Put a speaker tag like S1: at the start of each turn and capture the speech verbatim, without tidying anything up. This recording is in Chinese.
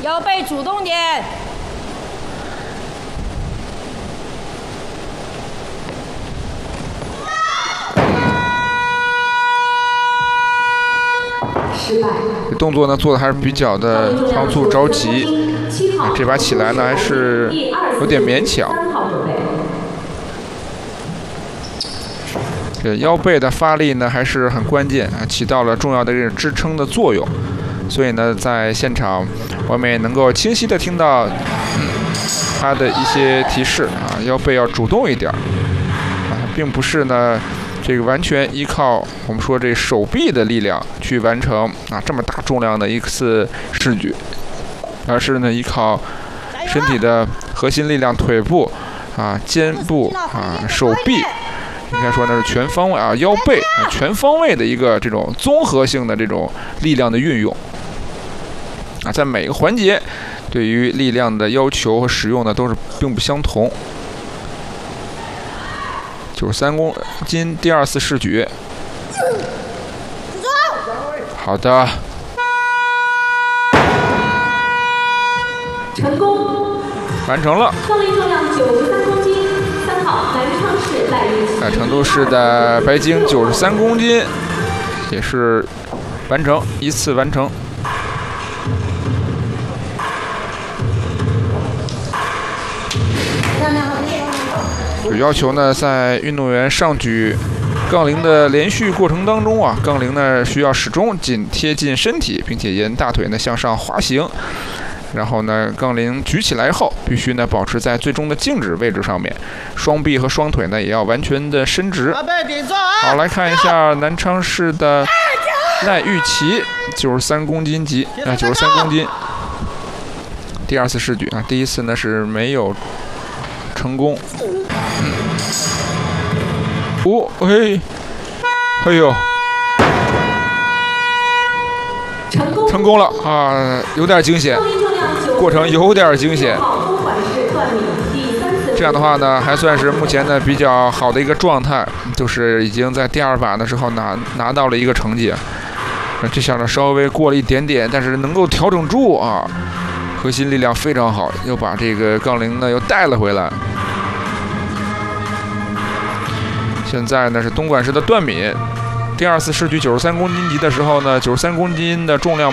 S1: 腰背主动点。
S2: 失败。
S3: 这动作呢做的还是比较的仓促着急，这把起来呢还是有点勉强。这腰背的发力呢还是很关键啊，起到了重要的这种支撑的作用。所以呢，在现场我们也能够清晰的听到，嗯，他的一些提示啊，腰背要主动一点啊，并不是呢这个完全依靠我们说这手臂的力量去完成啊这么大重量的一次试举，而是呢依靠身体的核心力量，腿部啊、肩部啊、手臂。应该说那是全方位啊，腰背全方位的一个这种综合性的这种力量的运用啊，在每个环节对于力量的要求和使用呢都是并不相同。九十三公斤第二次试举，好的，
S2: 成功，
S3: 完成了。
S2: 杠铃重量九十三公斤。南昌市赖玉琪，
S3: 在成都市的白鲸九十三公斤，也是完成一次完成。有要求呢，在运动员上举杠铃的连续过程当中啊，杠铃呢需要始终紧贴近身体，并且沿大腿呢向上滑行。然后呢，杠铃举起来后，必须呢保持在最终的静止位置上面，双臂和双腿呢也要完全的伸直。好，来看一下南昌市的赖玉琪，九十三公斤级啊，九十三公斤，第二次试举啊，第一次呢是没有成功。嗯，哦，嘿，哎呦。成功了啊，有点惊险，过程有点惊险。这样的话呢，还算是目前呢比较好的一个状态，就是已经在第二把的时候拿拿到了一个成绩。这下呢稍微过了一点点，但是能够调整住啊，核心力量非常好，又把这个杠铃呢又带了回来。现在呢是东莞市的段敏。第二次试举九十三公斤级的时候呢，九十三公斤的重量